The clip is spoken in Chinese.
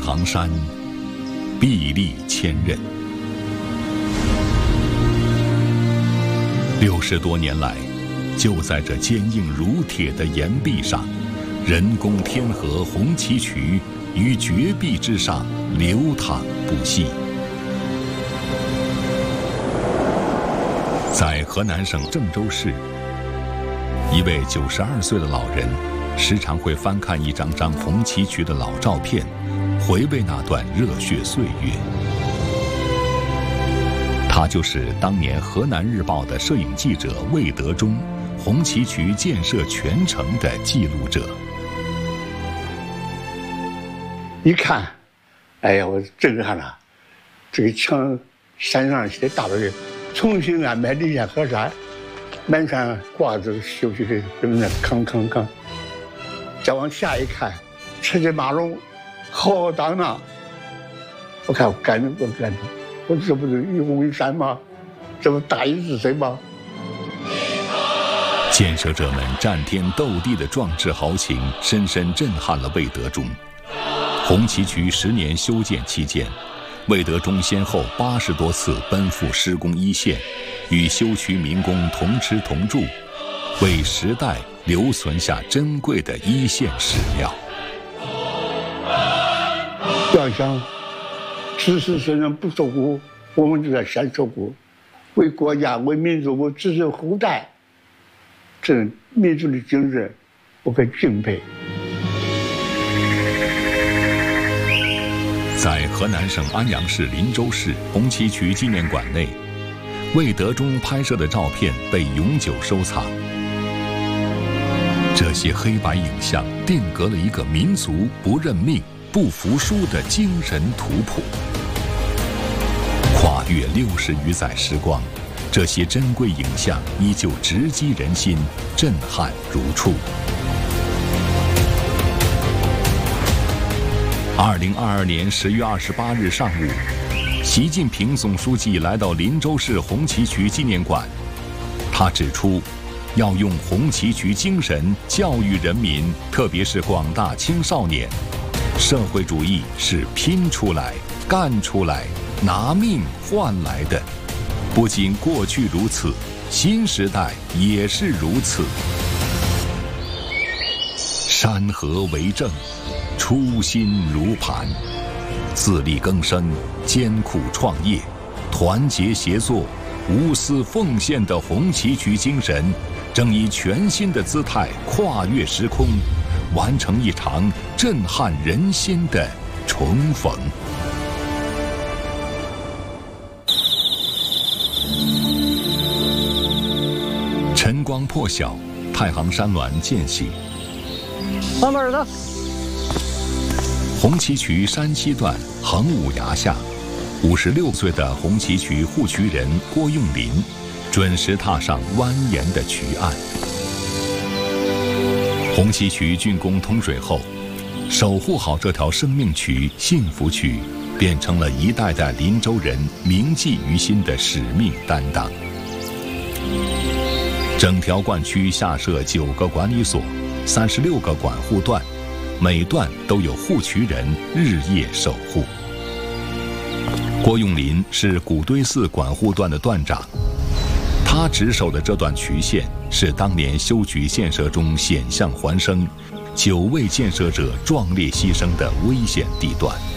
行山，壁立千仞。60多年来，就在这坚硬如铁的岩壁上，人工天河红旗渠于绝壁之上流淌不息。在河南省郑州市，一位92岁的老人时常会翻看一张张红旗渠的老照片，回味那段热血岁月。他就是当年河南日报的摄影记者魏德忠，红旗渠建设全程的记录者。 一看，哎呀，我震撼了！这个墙山上写大字“重新安排理想河山”，满山挂着休息的跟那康康康。再往下一看，车水马龙，浩浩荡荡。我看我感动，我这不是愚公移山吗？这不大禹治水吗？ 建设者们战天斗地的壮志豪情，深深震撼了魏德忠。红旗渠10年修建期间，魏德忠先后80多次奔赴施工一线，与修渠民工同吃同住，为时代留存下珍贵的一线史料。 要想子子孙孙不受苦，我们就在先受苦，为国家为民族为子孙后代，这民族的精神我很敬佩。 在河南省安阳市林州市红旗渠纪念馆内，魏德忠拍摄的照片被永久收藏。这些黑白影像定格了一个民族不认命、不服输的精神图谱。跨越60余载时光，这些珍贵影像依旧直击人心，震撼如初。2022年10月28日上午，习近平总书记来到林州市红旗渠纪念馆。他指出，要用红旗渠精神教育人民，特别是广大青少年，社会主义是拼出来、干出来、拿命换来的。不仅过去如此，新时代也是如此。山河为证，初心如磐，自力更生、艰苦创业、团结协作、无私奉献的红旗渠精神，正以全新的姿态跨越时空，完成一场震撼人心的重逢。晨光破晓，太行山峦渐醒。 慢慢的。 红旗渠山西段横武崖下，56岁的红旗渠护渠人郭用林，准时踏上蜿蜒的渠岸。红旗渠竣工通水后，守护好这条生命渠、幸福渠，变成了一代代林州人铭记于心的使命担当。整条灌区下设9个管理所，36个管护段，每段都有护渠人日夜守护。郭用林是古堆寺管护段的段长，他值守的这段渠线是当年修渠建设中险象环生、9位建设者壮烈牺牲的危险地段。